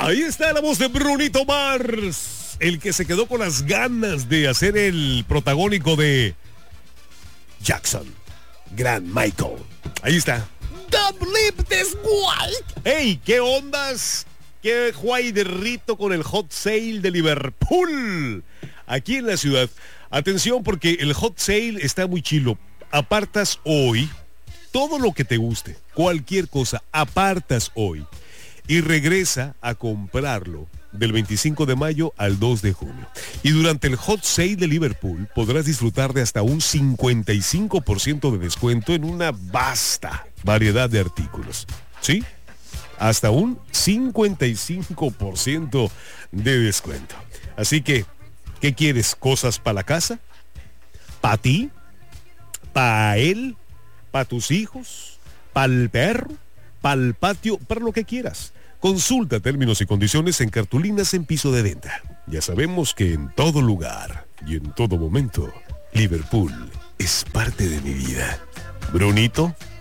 Ahí está la voz de Brunito Mars, el que se quedó con las ganas de hacer el protagónico de Jackson, Gran Michael. Ahí está. Don't leave this white. ¡Hey! ¿Qué ondas? ¿Qué guay de rito con el hot sale de Liverpool? Aquí en la ciudad. Atención porque el hot sale está muy chilo. Apartas hoy todo lo que te guste, cualquier cosa, apartas hoy y regresa a comprarlo del 25 de mayo al 2 de junio. Y durante el hot sale de Liverpool podrás disfrutar de hasta un 55% de descuento en una vasta variedad de artículos. ¿Sí? Hasta un 55% de descuento. Así que, ¿qué quieres? ¿Cosas para la casa? ¿Para ti? ¿Para él? ¿Para tus hijos? ¿Para el perro? ¿Para el patio? Para lo que quieras. Consulta términos y condiciones en cartulinas en piso de venta. Ya sabemos que en todo lugar y en todo momento, Liverpool es parte de mi vida. Brunito